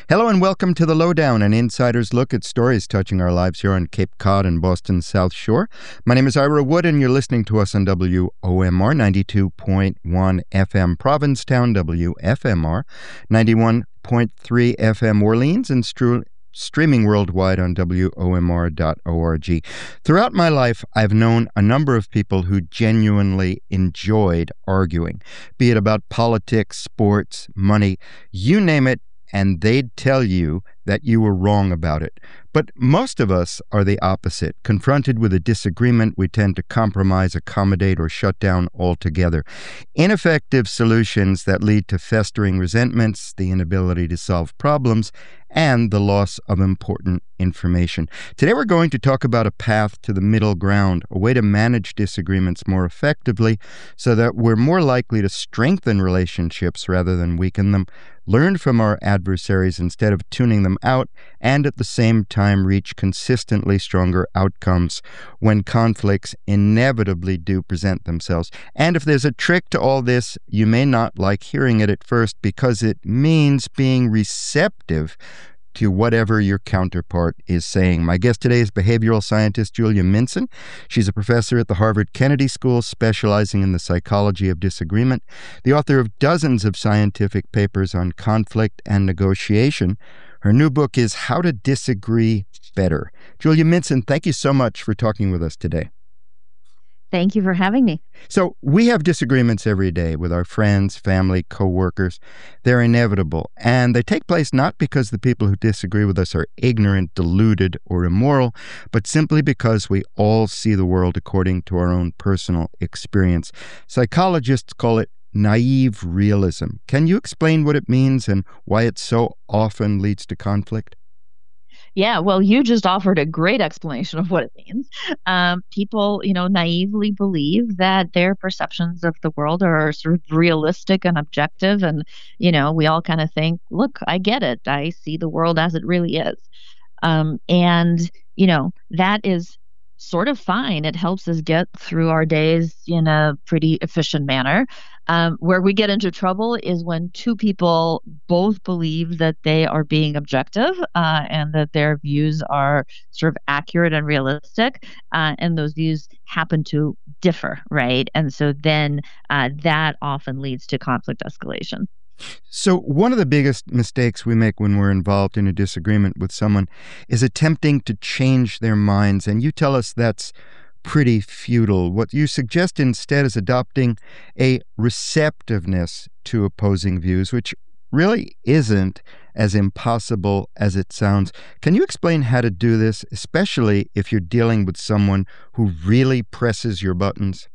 Hello and welcome to The Lowdown, an insider's look at stories touching our lives here on Cape Cod and Boston's South Shore. My name is Ira Wood, and you're listening to us on WOMR 92.1 FM Provincetown, WFMR 91.3 FM Orleans, and streaming worldwide on WOMR.org. Throughout my life, I've known a number of people who genuinely enjoyed arguing, be it about politics, sports, money, you name it, and they'd tell you that you were wrong about it. But most of us are the opposite. Confronted with a disagreement, we tend to compromise, accommodate, or shut down altogether. Ineffective solutions that lead to festering resentments, the inability to solve problems, and the loss of important information. Today we're going to talk about a path to the middle ground, a way to manage disagreements more effectively so that we're more likely to strengthen relationships rather than weaken them, learn from our adversaries instead of tuning them out, and at the same time reach consistently stronger outcomes when conflicts inevitably do present themselves. And if there's a trick to all this, you may not like hearing it at first because it means being receptive to whatever your counterpart is saying. My guest today is behavioral scientist Julia Minson. She's a professor at the Harvard Kennedy School, specializing in the psychology of disagreement, the author of dozens of scientific papers on conflict and negotiation. Her new book is How to Disagree Better. Julia Minson, thank you so much for talking with us today. Thank you for having me. So we have disagreements every day with our friends, family, coworkers. They're inevitable, and they take place not because the people who disagree with us are ignorant, deluded, or immoral, but simply because we all see the world according to our own personal experience. Psychologists call it naive realism. Can you explain what it means and why it so often leads to conflict? Yeah, well, you just offered a great explanation of what it means. People, naively believe that their perceptions of the world are sort of realistic and objective. And, we all kind of think, look, I get it. I see the world as it really is. That is sort of fine. It helps us get through our days in a pretty efficient manner. Where we get into trouble is when two people both believe that they are being objective and that their views are sort of accurate and realistic, and those views happen to differ, right? And so then that often leads to conflict escalation. So one of the biggest mistakes we make when we're involved in a disagreement with someone is attempting to change their minds, and you tell us that's pretty futile. What you suggest instead is adopting a receptiveness to opposing views, which really isn't as impossible as it sounds. Can you explain how to do this, especially if you're dealing with someone who really presses your buttons?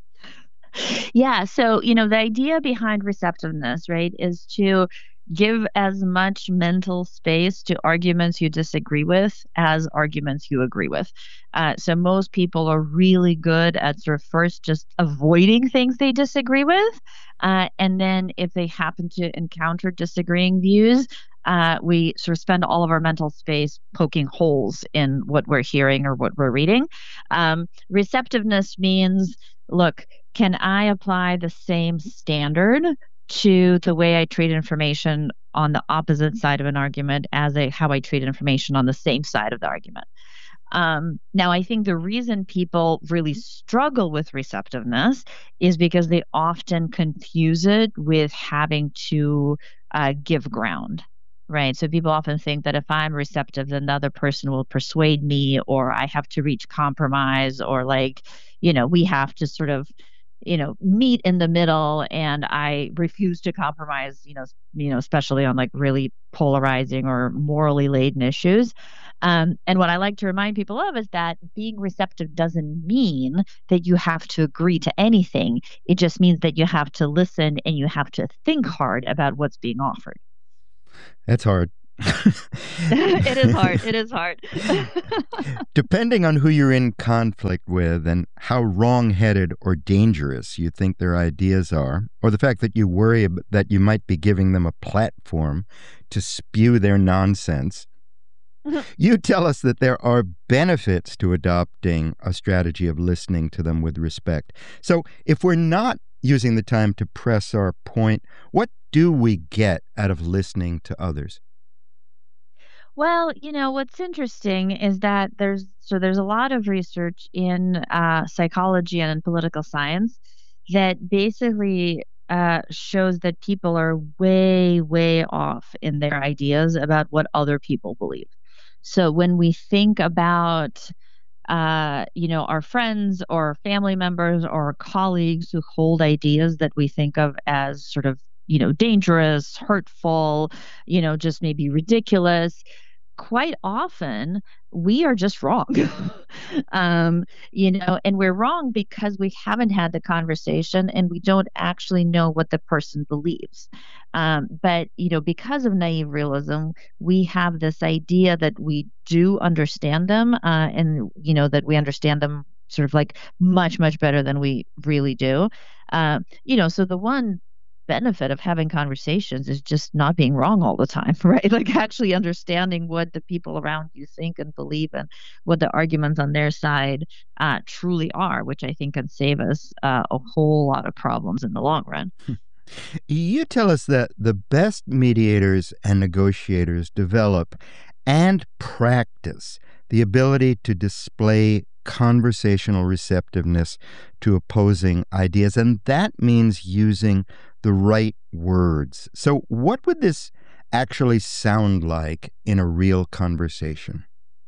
Yeah. So, the idea behind receptiveness, right, is to give as much mental space to arguments you disagree with as arguments you agree with. So most people are really good at sort of first just avoiding things they disagree with. And then if they happen to encounter disagreeing views, we sort of spend all of our mental space poking holes in what we're hearing or what we're reading. Receptiveness means, look, can I apply the same standard to the way I treat information on the opposite side of an argument as how I treat information on the same side of the argument? Now, I think the reason people really struggle with receptiveness is because they often confuse it with having to give ground. Right. So people often think that if I'm receptive, then the other person will persuade me, or I have to reach compromise, or we have to sort of meet in the middle, and I refuse to compromise, especially on like really polarizing or morally laden issues. And what I like to remind people of is that being receptive doesn't mean that you have to agree to anything. It just means that you have to listen and you have to think hard about what's being offered. That's hard. It is hard. It is hard. Depending on who you're in conflict with and how wrong-headed or dangerous you think their ideas are, or the fact that you worry that you might be giving them a platform to spew their nonsense, you tell us that there are benefits to adopting a strategy of listening to them with respect. So if we're not using the time to press our point, what do we get out of listening to others? Well, what's interesting is that there's a lot of research in psychology and in political science that basically shows that people are way, way off in their ideas about what other people believe. So when we think about our friends or family members or colleagues who hold ideas that we think of as sort of, dangerous, hurtful, just maybe ridiculous, quite often we are just wrong. And we're wrong because we haven't had the conversation and we don't actually know what the person believes. But, because of naive realism, we have this idea that we do understand them, and, that we understand them sort of like much, much better than we really do. So the one benefit of having conversations is just not being wrong all the time, right? Like actually understanding what the people around you think and believe and what the arguments on their side truly are, which I think can save us a whole lot of problems in the long run. You tell us that the best mediators and negotiators develop and practice the ability to display conversational receptiveness to opposing ideas, and that means using the right words. So, what would this actually sound like in a real conversation?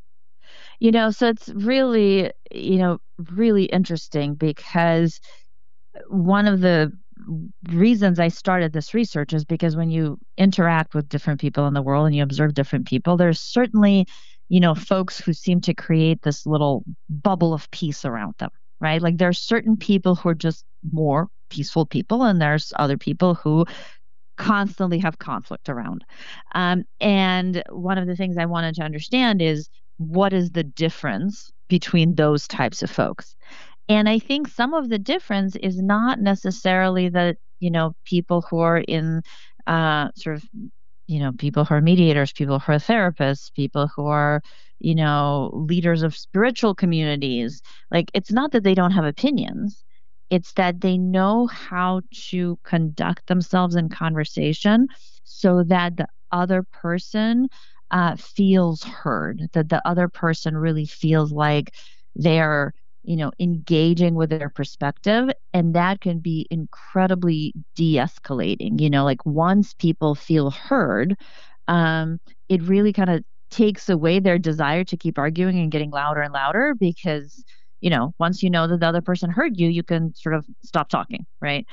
So it's really, really interesting because one of the reasons I started this research is because when you interact with different people in the world and you observe different people, there's certainly, folks who seem to create this little bubble of peace around them, right? Like there's certain people who are just more peaceful people, and there's other people who constantly have conflict around. And one of the things I wanted to understand is what is the difference between those types of folks? And I think some of the difference is not necessarily that, people who are in sort of, people who are mediators, people who are therapists, people who are, leaders of spiritual communities. Like, it's not that they don't have opinions, it's that they know how to conduct themselves in conversation so that the other person feels heard, that the other person really feels like they're engaging with their perspective. And that can be incredibly de escalating. Like once people feel heard, it really kind of takes away their desire to keep arguing and getting louder and louder because, once you know that the other person heard you, you can sort of stop talking, right?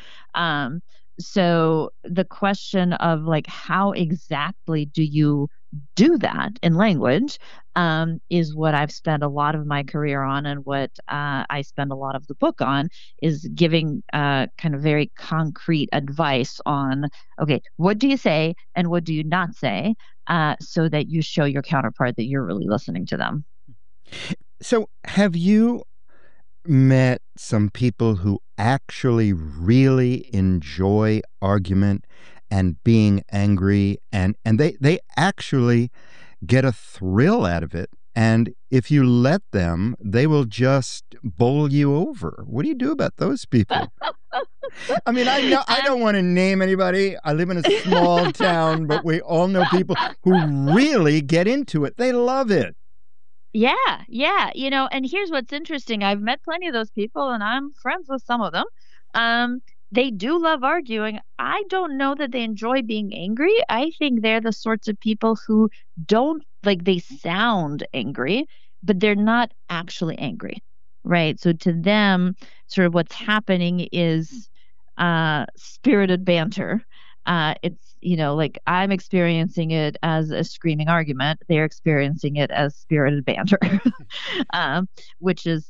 So the question of like, how exactly do you do that in language is what I've spent a lot of my career on, and what I spend a lot of the book on is giving kind of very concrete advice on, okay, what do you say and what do you not say, so that you show your counterpart that you're really listening to them. So, have you met some people who actually really enjoy argument and being angry, and they actually get a thrill out of it, and if you let them they will just bowl you over? What do you do about those people? I mean, I know I don't want to name anybody. I live in a small town, but we all know people who really get into it. They love it. Yeah, yeah. And here's what's interesting. I've met plenty of those people and I'm friends with some of them. Um, they do love arguing. I don't know that they enjoy being angry. I think they're the sorts of people who don't like they sound angry, but they're not actually angry. Right. So to them, sort of what's happening is spirited banter. It's, like I'm experiencing it as a screaming argument. They're experiencing it as spirited banter, um, which is,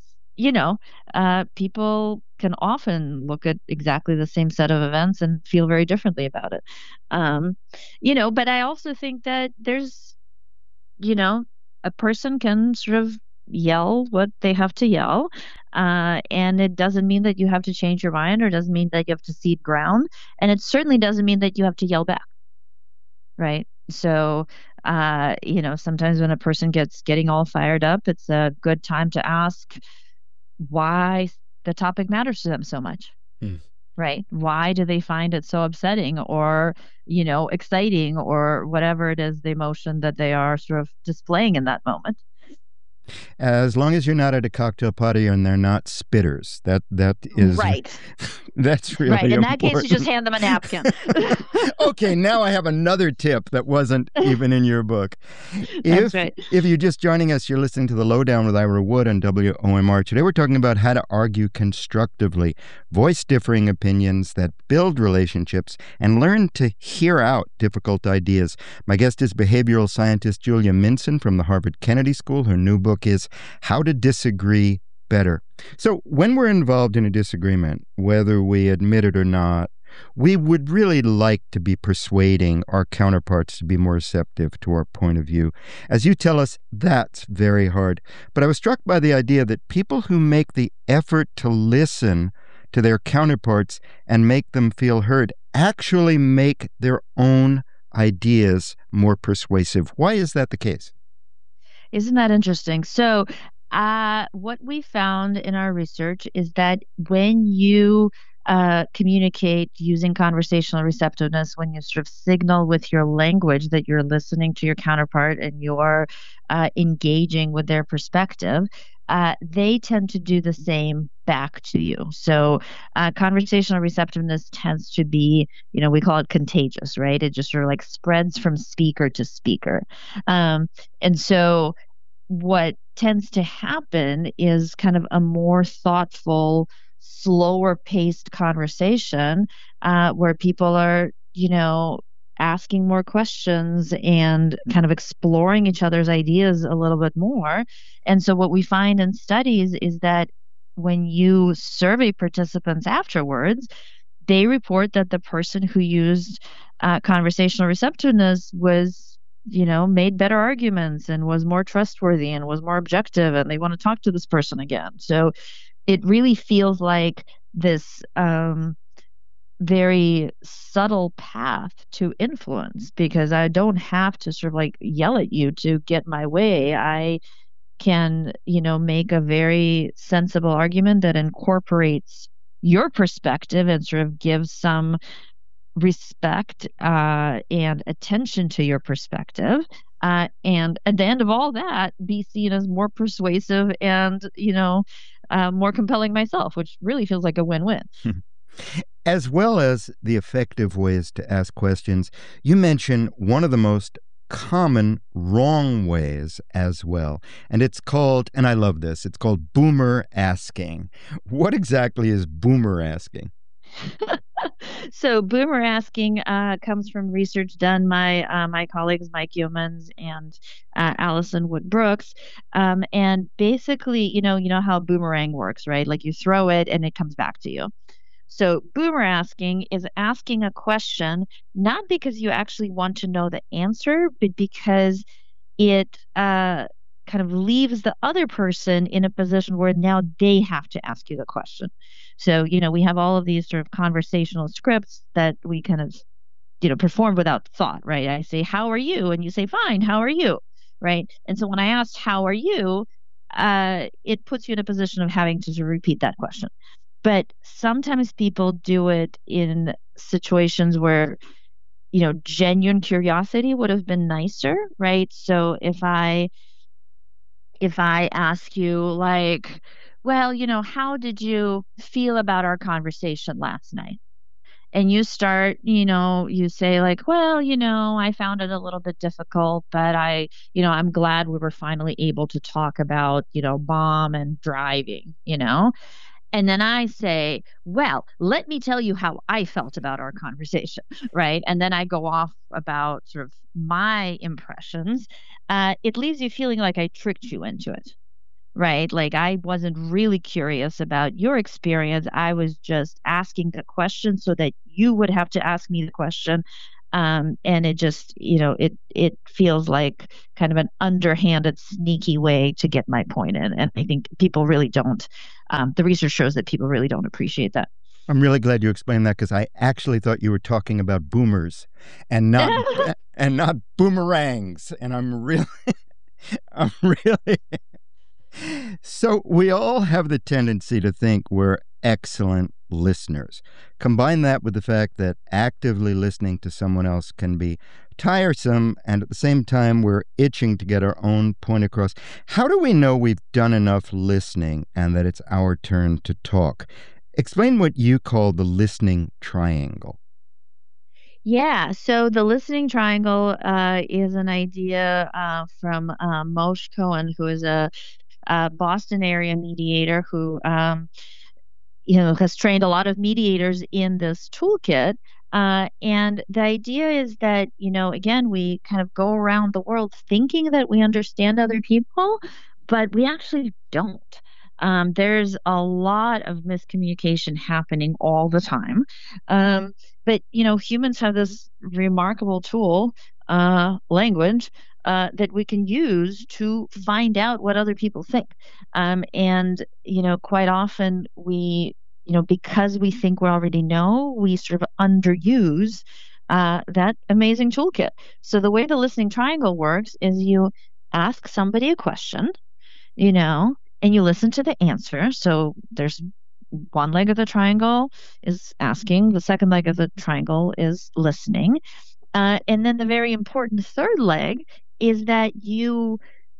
people can often look at exactly the same set of events and feel very differently about it. Um, but I also think that there's, you know, a person can sort of yell what they have to yell. And it doesn't mean that you have to change your mind or doesn't mean that you have to cede ground. And it certainly doesn't mean that you have to yell back, right? So, sometimes when a person gets getting all fired up, it's a good time to ask why the topic matters to them so much. Hmm. right? Why do they find it so upsetting or, exciting or whatever it is, the emotion that they are sort of displaying in that moment? As long as you're not at a cocktail party and they're not spitters, that is Right. that's Right. really In that case, you just important. hand them a napkin. Okay, now I have another tip that wasn't even in your book. That's If right. if you're just joining us, you're listening to The Lowdown with Ira Wood on WOMR. Today we're talking about how to argue constructively, voice differing opinions that build relationships, and learn to hear out difficult ideas. My guest is behavioral scientist Julia Minson from the Harvard Kennedy School. Her new book is How to Disagree Better. So when we're involved in a disagreement, whether we admit it or not, we would really like to be persuading our counterparts to be more receptive to our point of view. As you tell us, that's very hard. But I was struck by the idea that people who make the effort to listen to their counterparts and make them feel heard actually make their own ideas more persuasive. Why is that the case? Isn't that interesting? So, what we found in our research is that when you communicate using conversational receptiveness, when you sort of signal with your language that you're listening to your counterpart and you're engaging with their perspective, they tend to do the same back to you. So, conversational receptiveness tends to be, we call it contagious, right? It just sort of like spreads from speaker to speaker. And so, what tends to happen is kind of a more thoughtful, slower paced conversation where people are, asking more questions and kind of exploring each other's ideas a little bit more. And so, what we find in studies is that when you survey participants afterwards, they report that the person who used conversational receptiveness was, made better arguments and was more trustworthy and was more objective, and they want to talk to this person again. So it really feels like this very subtle path to influence because I don't have to sort of like yell at you to get my way. I can, make a very sensible argument that incorporates your perspective and sort of gives some respect and attention to your perspective. And at the end of all that, be seen as more persuasive and, more compelling myself, which really feels like a win-win. As well as the effective ways to ask questions, you mention one of the most common wrong ways as well. And it's called, and I love this, it's called boomer asking. What exactly is boomer asking? So boomer asking comes from research done by my colleagues Mike Yeomans and Allison Wood Brooks, and basically, you know how boomerang works, right? Like you throw it and it comes back to you. So boomer asking is asking a question not because you actually want to know the answer, but because it kind of leaves the other person in a position where now they have to ask you the question. So, we have all of these sort of conversational scripts that we kind of, perform without thought, right? I say, "How are you?" And you say, "Fine, how are you?" Right? And so when I asked, "How are you?" it puts you in a position of having to sort of repeat that question. But sometimes people do it in situations where, genuine curiosity would have been nicer, right? So if I ask you like, well, how did you feel about our conversation last night? And you start, you say like, well, I found it a little bit difficult, but I'm glad we were finally able to talk about, mom and driving, and then I say, well, let me tell you how I felt about our conversation, right? And then I go off about sort of my impressions. It leaves you feeling like I tricked you into it, right? Like I wasn't really curious about your experience. I was just asking the question so that you would have to ask me the question. And it just, it feels like kind of an underhanded, sneaky way to get my point in. And I think people really don't. The research shows that people really don't appreciate that. I'm really glad you explained that because I actually thought you were talking about boomers and not and not boomerangs. And I'm really so we all have the tendency to think we're excellent listeners. Combine that with the fact that actively listening to someone else can be tiresome, and at the same time, we're itching to get our own point across. How do we know we've done enough listening and that it's our turn to talk? Explain what you call the listening triangle. Yeah, so the listening triangle is an idea from Moshe Cohen, who is a Boston area mediator who has trained a lot of mediators in this toolkit. And the idea is that, again, we kind of go around the world thinking that we understand other people, but we actually don't. There's a lot of miscommunication happening all the time. But, humans have this remarkable tool, language, that we can use to find out what other people think. And, quite often because we think we already know, we sort of underuse that amazing toolkit. So the way the listening triangle works is you ask somebody a question, and you listen to the answer. So there's one leg of the triangle is asking, the second leg of the triangle is listening. And then the very important third leg is that you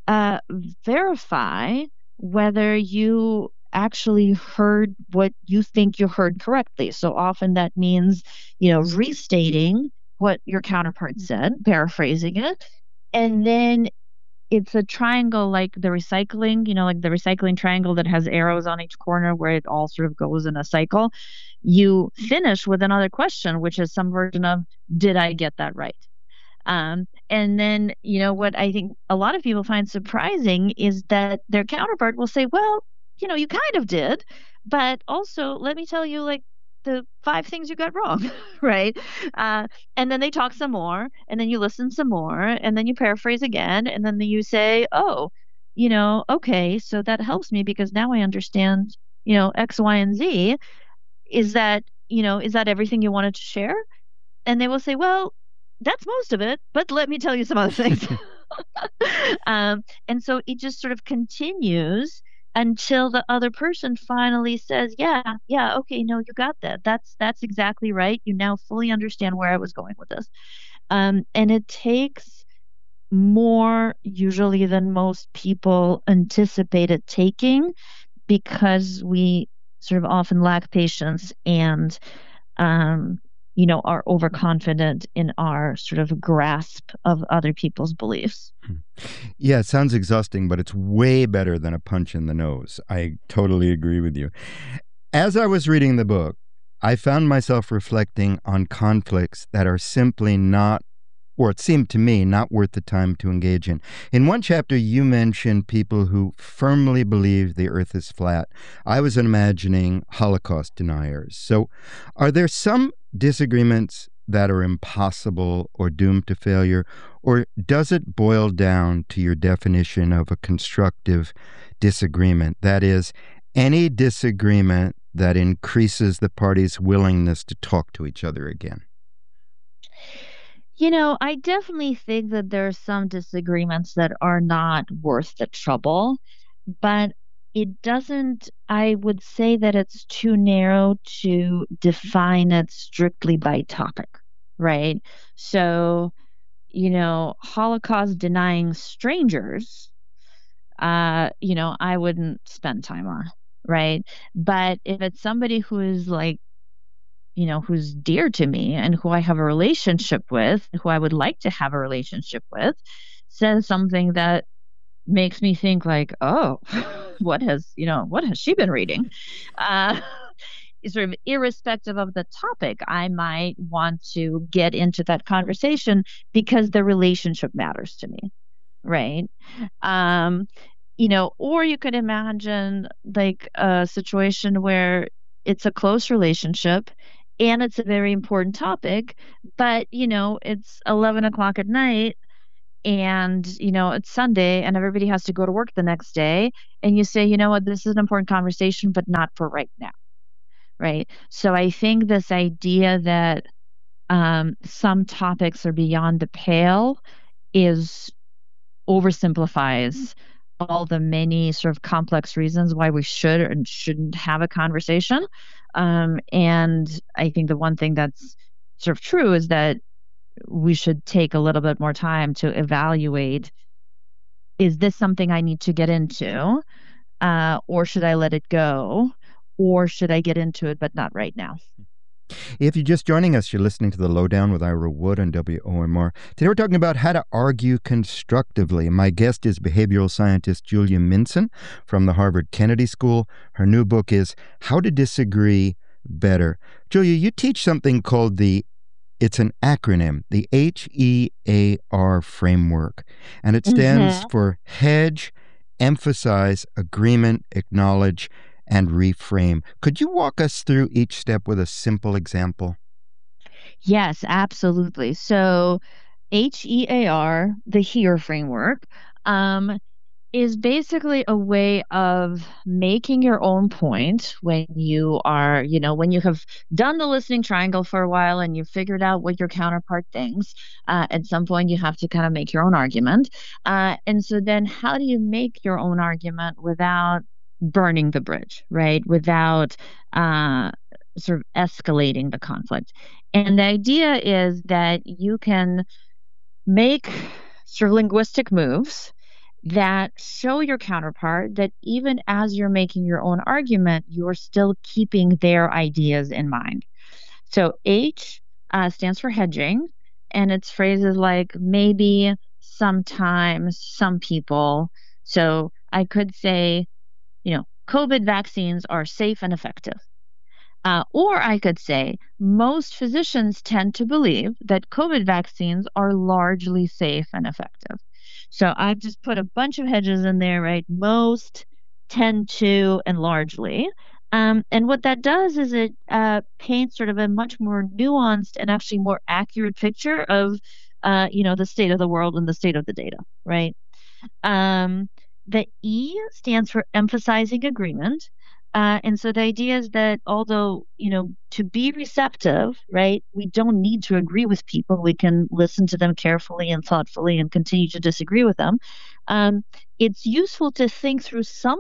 verify whether you actually heard what you think you heard correctly. So often that means, restating what your counterpart said, paraphrasing it. And then it's a triangle like the recycling, like the recycling triangle that has arrows on each corner where it all sort of goes in a cycle. You finish with another question, which is some version of, did I get that right? And then, what I think a lot of people find surprising is that their counterpart will say, well, you kind of did, but also let me tell you, like, the 5 things you got wrong, right? And then they talk some more, and then you listen some more, and then you paraphrase again, and then you say, oh, okay, so that helps me because now I understand, X, Y, and Z. Is that everything you wanted to share? And they will say, well, that's most of it, but let me tell you some other things. And so it just sort of continues until the other person finally says, yeah, okay, no, you got that. That's exactly right. You now fully understand where I was going with this. And it takes more usually than most people anticipate it taking because we sort of often lack patience and are overconfident in our sort of grasp of other people's beliefs. Yeah, it sounds exhausting, but it's way better than a punch in the nose. I totally agree with you. As I was reading the book, I found myself reflecting on conflicts that are simply not, or it seemed to me, not worth the time to engage in. In one chapter, you mentioned people who firmly believe the earth is flat. I was imagining Holocaust deniers. So are there some disagreements that are impossible or doomed to failure, or does it boil down to your definition of a constructive disagreement? That is, any disagreement that increases the parties' willingness to talk to each other again. I definitely think that there are some disagreements that are not worth the trouble, but I would say that it's too narrow to define it strictly by topic, right? So, Holocaust denying strangers, I wouldn't spend time on, right? But if it's somebody who is like, who's dear to me and who I have a relationship with, who I would like to have a relationship with, says something that makes me think like, oh, what has she been reading? Sort of irrespective of the topic, I might want to get into that conversation because the relationship matters to me, right? Or you could imagine like a situation where it's a close relationship and it's a very important topic, but it's 11 o'clock at night and it's Sunday and everybody has to go to work the next day, and you say, you know what, this is an important conversation, but not for right now, right? So I think this idea that some topics are beyond the pale is oversimplifies all the many sort of complex reasons why we should and shouldn't have a conversation. And I think the one thing that's sort of true is that we should take a little bit more time to evaluate, is this something I need to get into? Or should I let it go? Or should I get into it, but not right now? If you're just joining us, you're listening to The Lowdown with Ira Wood on WOMR. Today we're talking about how to argue constructively. My guest is behavioral scientist Julia Minson from the Harvard Kennedy School. Her new book is How to Disagree Better. Julia, you teach something called it's an acronym, the HEAR framework, and it stands for hedge, emphasize, agreement, acknowledge, and reframe. Could you walk us through each step with a simple example? Yes, absolutely. So HEAR, the HEAR framework, um, is basically a way of making your own point when you are, when you have done the listening triangle for a while and you've figured out what your counterpart thinks. At some point, you have to kind of make your own argument. And so then, how do you make your own argument without burning the bridge, right? Without sort of escalating the conflict. And the idea is that you can make sort of linguistic moves that show your counterpart that even as you're making your own argument, you're still keeping their ideas in mind. So H stands for hedging, and it's phrases like maybe, sometimes, some people. So I could say, COVID vaccines are safe and effective. Or I could say most physicians tend to believe that COVID vaccines are largely safe and effective. So I've just put a bunch of hedges in there, right? Most, tend to, and largely. And what that does is it paints sort of a much more nuanced and actually more accurate picture of, the state of the world and the state of the data, right? Um, the E stands for emphasizing agreement. And so the idea is that although, to be receptive, right, we don't need to agree with people. We can listen to them carefully and thoughtfully and continue to disagree with them. It's useful to think through some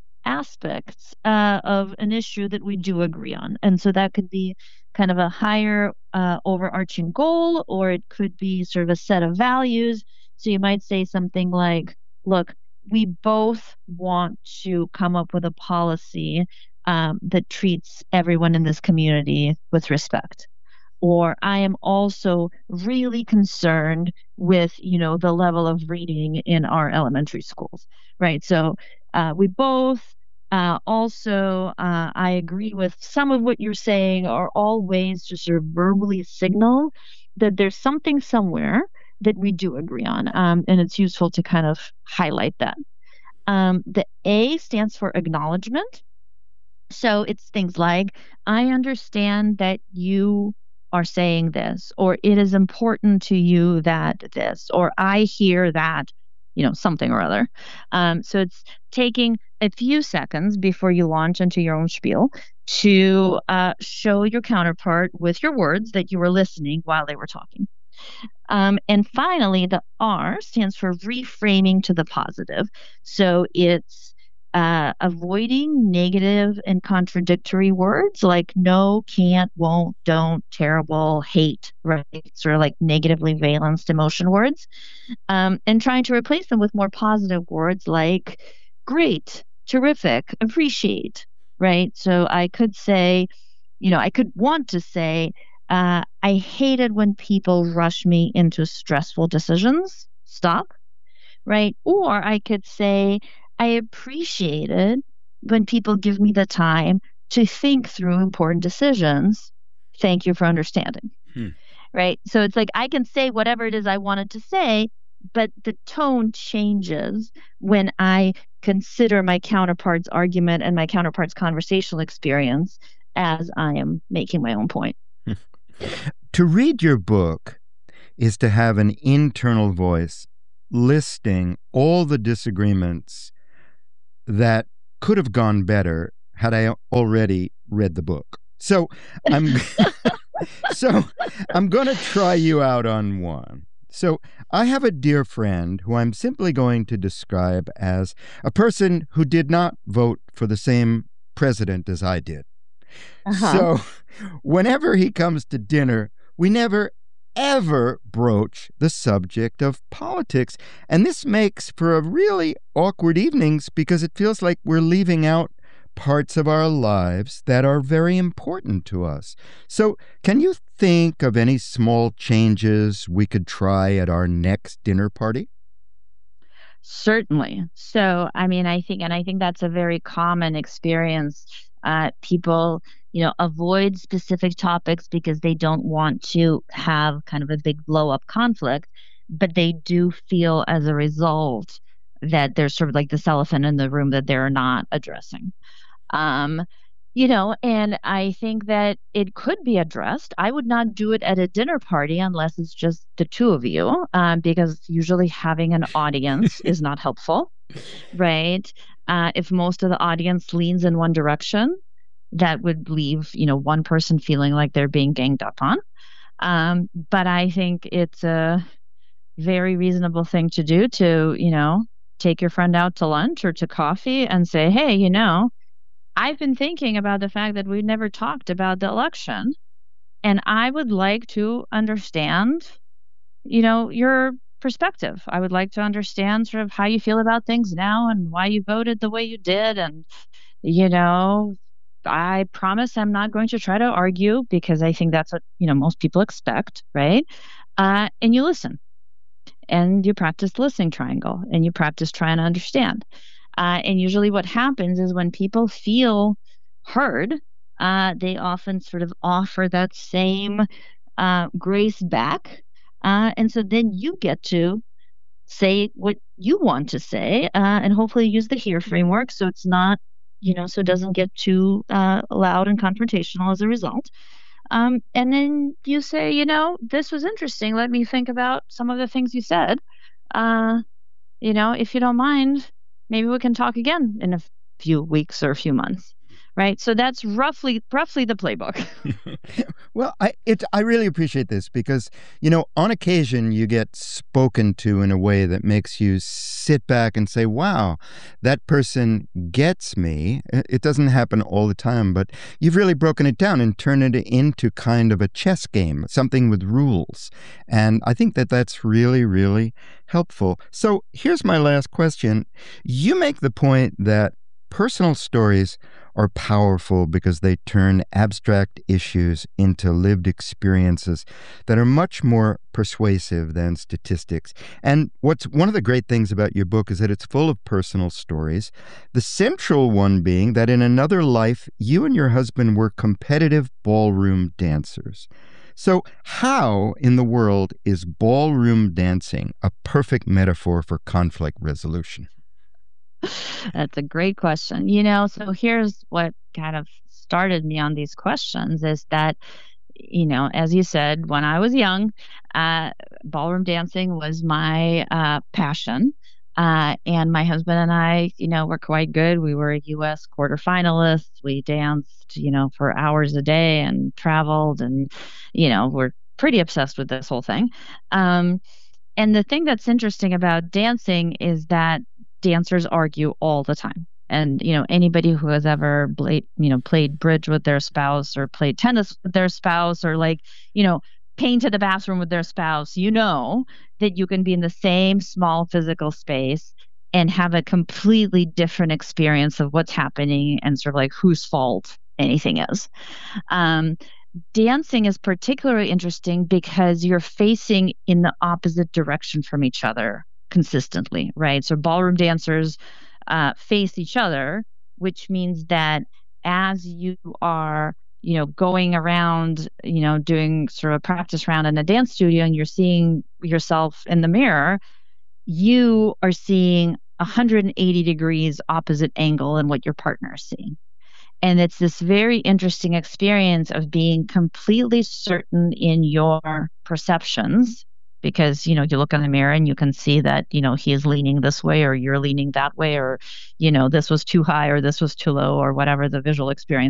aspects of an issue that we do agree on. And so that could be kind of a higher overarching goal, or it could be sort of a set of values. So you might say something like, look, we both want to come up with a policy that treats everyone in this community with respect. Or I am also really concerned with, the level of reading in our elementary schools, right? So we both also, I agree with some of what you're saying, are all ways to sort of verbally signal that there's something somewhere that we do agree on. And it's useful to kind of highlight that. The A stands for acknowledgement. So it's things like, I understand that you are saying this, or it is important to you that this, or I hear that, something or other. So it's taking a few seconds before you launch into your own spiel to show your counterpart with your words that you were listening while they were talking. And finally, the R stands for reframing to the positive. So it's avoiding negative and contradictory words like no, can't, won't, don't, terrible, hate, right? Sort of like negatively valenced emotion words. And trying to replace them with more positive words like great, terrific, appreciate, right? So I could say, I could want to say, I hated when people rush me into stressful decisions. Stop. Right. Or I could say, I appreciated when people give me the time to think through important decisions. Thank you for understanding. Right. So it's like I can say whatever it is I wanted to say, but the tone changes when I consider my counterpart's argument and my counterpart's conversational experience as I am making my own point. To read your book is to have an internal voice listing all the disagreements that could have gone better had I already read the book. So I'm going to try you out on one. So I have a dear friend who I'm simply going to describe as a person who did not vote for the same president as I did. Uh-huh. So whenever he comes to dinner, we never ever broach the subject of politics. And this makes for a really awkward evenings because it feels like we're leaving out parts of our lives that are very important to us. So, can you think of any small changes we could try at our next dinner party? Certainly. So, I mean, I think that's a very common experience. People, avoid specific topics because they don't want to have kind of a big blow up conflict, but they do feel as a result that there's sort of like this elephant in the room that they're not addressing. Um, and I think that it could be addressed. I would not do it at a dinner party unless it's just the two of you, because usually having an audience is not helpful, right? If most of the audience leans in one direction, that would leave, one person feeling like they're being ganged up on. But I think it's a very reasonable thing to do to, take your friend out to lunch or to coffee and say, hey, I've been thinking about the fact that we never talked about the election, and I would like to understand, your perspective. I would like to understand sort of how you feel about things now and why you voted the way you did. And, you know, I promise I'm not going to try to argue because I think that's what, most people expect, right? And you listen and you practice the listening triangle and you practice trying to understand. And usually, what happens is when people feel heard, they often sort of offer that same grace back. And so then you get to say what you want to say and hopefully use the HERE framework so it's not, so it doesn't get too loud and confrontational as a result. And then you say, this was interesting. Let me think about some of the things you said. Uh, if you don't mind, maybe we can talk again in a few weeks or a few months. Right. So that's roughly the playbook. Well, I really appreciate this because, on occasion you get spoken to in a way that makes you sit back and say, wow, that person gets me. It doesn't happen all the time, but you've really broken it down and turned it into kind of a chess game, something with rules. And I think that that's really, really helpful. So here's my last question. You make the point that personal stories are powerful because they turn abstract issues into lived experiences that are much more persuasive than statistics. And what's one of the great things about your book is that it's full of personal stories. The central one being that in another life, you and your husband were competitive ballroom dancers. So, how in the world is ballroom dancing a perfect metaphor for conflict resolution? That's a great question. So here's what kind of started me on these questions is that, as you said, when I was young, uh, ballroom dancing was my passion. And my husband and I, were quite good. We were U.S. quarterfinalists. We danced, for hours a day and traveled and, we're pretty obsessed with this whole thing. Um, and the thing that's interesting about dancing is that dancers argue all the time. And anybody who has ever played bridge with their spouse or played tennis with their spouse or you know painted the bathroom with their spouse, that you can be in the same small physical space and have a completely different experience of what's happening and sort of like whose fault anything is. Um, Dancing is particularly interesting because you're facing in the opposite direction from each other consistently, right? So ballroom dancers face each other, which means that as you are, going around, doing sort of a practice round in a dance studio and you're seeing yourself in the mirror, you are seeing 180 degrees opposite angle in what your partner is seeing. And it's this very interesting experience of being completely certain in your perceptions because, you look in the mirror and you can see that, he is leaning this way or you're leaning that way or, this was too high or this was too low or whatever the visual experience